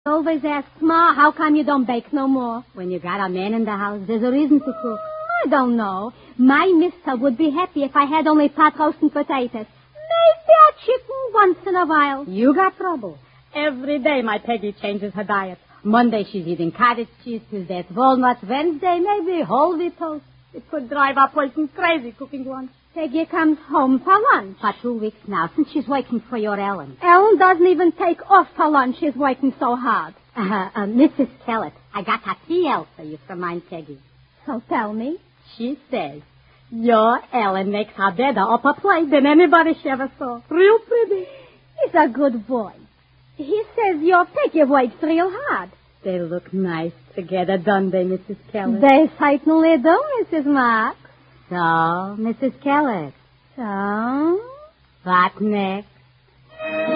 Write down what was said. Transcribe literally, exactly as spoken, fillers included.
Always asks, Ma, how come you don't bake no more? When you got a man in the house, there's a reason to cook. I don't know. My mister would be happy if I had only pot roast and potatoes. Maybe a chicken once in a while. You got trouble. Every day my Peggy changes her diet. Monday she's eating cottage cheese, Tuesday it's walnuts, Wednesday maybe whole wheat toast. It could drive a person crazy cooking lunch. Peggy comes home for lunch. For two weeks now, since she's working for your Ellen. Ellen doesn't even take off for lunch. She's working so hard. Uh, uh, Missus Kellett, I got a T L for you from Aunt Peggy. So tell me. She says, your Ellen makes her better upper plate than anybody she ever saw. Real pretty. He's a good boy. He says your Peggy works real hard. They look nice together, don't they, Missus Kellett? They certainly do, Missus Marks. So, Missus Kellett. So? What next?